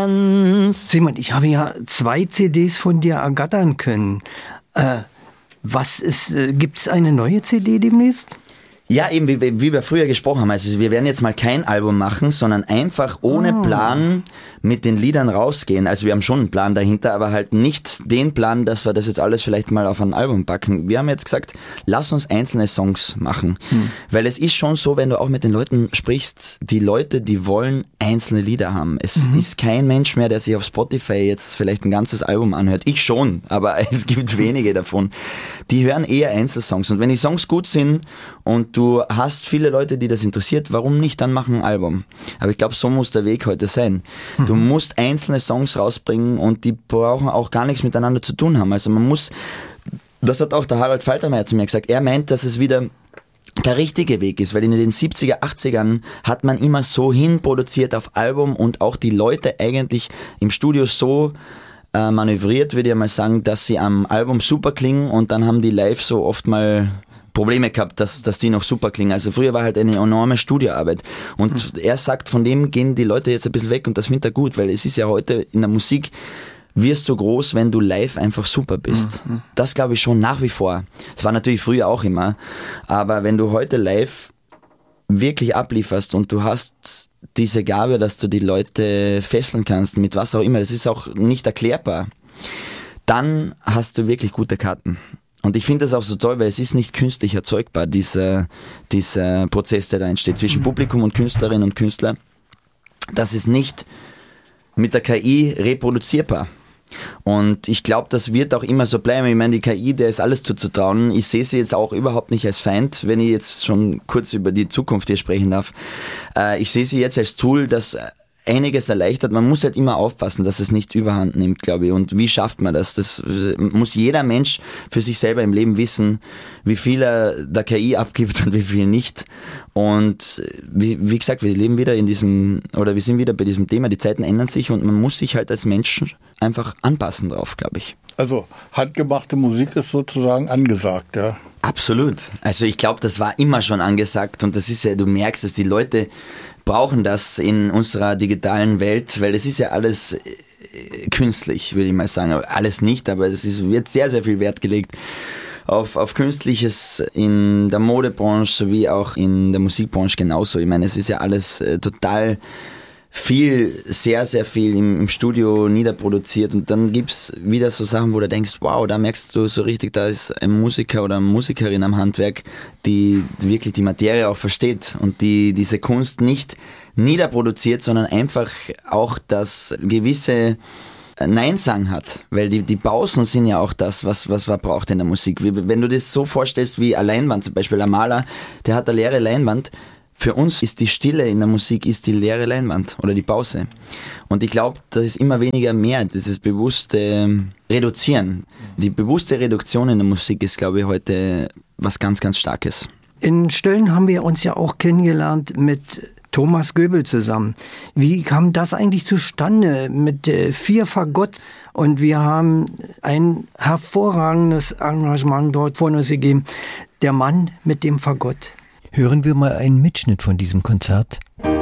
ganz. Simon, ich habe ja 2 CDs von dir ergattern können. Gibt's eine neue CD demnächst? Ja, eben, wie wir früher gesprochen haben. Also wir werden jetzt mal kein Album machen, sondern einfach ohne Plan mit den Liedern rausgehen. Also wir haben schon einen Plan dahinter, aber halt nicht den Plan, dass wir das jetzt alles vielleicht mal auf ein Album packen. Wir haben jetzt gesagt, lass uns einzelne Songs machen. Weil es ist schon so, wenn du auch mit den Leuten sprichst, die Leute, die wollen einzelne Lieder haben. Es ist kein Mensch mehr, der sich auf Spotify jetzt vielleicht ein ganzes Album anhört. Ich schon, aber es gibt wenige davon. Die hören eher Einzelsongs. Und wenn die Songs gut sind und du hast viele Leute, die das interessiert, warum nicht dann machen ein Album? Aber ich glaube, so muss der Weg heute sein. Du musst einzelne Songs rausbringen und die brauchen auch gar nichts miteinander zu tun haben. Also man muss, das hat auch der Harald Faltermeier zu mir gesagt, er meint, dass es wieder der richtige Weg ist, weil in den 70er, 80ern hat man immer so hinproduziert auf Album und auch die Leute eigentlich im Studio so manövriert, würde ich mal sagen, dass sie am Album super klingen und dann haben die live so oft mal Probleme gehabt, dass die noch super klingen. Also früher war halt eine enorme Studioarbeit. Und er sagt, von dem gehen die Leute jetzt ein bisschen weg und das findet er gut, weil es ist ja heute in der Musik, wirst du groß, wenn du live einfach super bist. Das glaube ich schon nach wie vor. Das war natürlich früher auch immer. Aber wenn du heute live wirklich ablieferst und du hast diese Gabe, dass du die Leute fesseln kannst, mit was auch immer, das ist auch nicht erklärbar, dann hast du wirklich gute Karten. Und ich finde das auch so toll, weil es ist nicht künstlich erzeugbar, dieser Prozess, der da entsteht zwischen Publikum und Künstlerinnen und Künstler. Das ist nicht mit der KI reproduzierbar. Und ich glaube, das wird auch immer so bleiben. Ich meine, die KI, der ist alles zuzutrauen. Ich sehe sie jetzt auch überhaupt nicht als Feind, wenn ich jetzt schon kurz über die Zukunft hier sprechen darf. Ich sehe sie jetzt als Tool, das einiges erleichtert. Man muss halt immer aufpassen, dass es nicht überhand nimmt, glaube ich. Und wie schafft man das? Das muss jeder Mensch für sich selber im Leben wissen, wie viel er der KI abgibt und wie viel nicht. Und wie gesagt, wir leben wieder wir sind wieder bei diesem Thema, die Zeiten ändern sich und man muss sich halt als Mensch einfach anpassen drauf, glaube ich. Also handgemachte Musik ist sozusagen angesagt, ja? Absolut. Also ich glaube, das war immer schon angesagt und das ist ja, du merkst, dass die Leute brauchen das in unserer digitalen Welt, weil es ist ja alles künstlich, würde ich mal sagen. Alles nicht, aber wird sehr, sehr viel Wert gelegt auf Künstliches in der Modebranche sowie auch in der Musikbranche genauso. Ich meine, es ist ja alles total viel, sehr, sehr viel im Studio niederproduziert und dann gibt's wieder so Sachen, wo du denkst, wow, da merkst du so richtig, da ist ein Musiker oder eine Musikerin am Handwerk, die wirklich die Materie auch versteht und die diese Kunst nicht niederproduziert, sondern einfach auch das gewisse Neinsang hat, weil die Pausen sind ja auch das, was man braucht in der Musik. Wenn du das so vorstellst wie eine Leinwand, zum Beispiel ein Maler, der hat eine leere Leinwand. Für uns ist die Stille in der Musik ist die leere Leinwand oder die Pause. Und ich glaube, das ist immer weniger mehr, dieses bewusste Reduzieren. Die bewusste Reduktion in der Musik ist, glaube ich, heute was ganz, ganz Starkes. In Stölln haben wir uns ja auch kennengelernt mit Thomas Göbel zusammen. Wie kam das eigentlich zustande mit 4 Fagott? Und wir haben ein hervorragendes Engagement dort von uns gegeben. Der Mann mit dem Fagott. Hören wir mal einen Mitschnitt von diesem Konzert.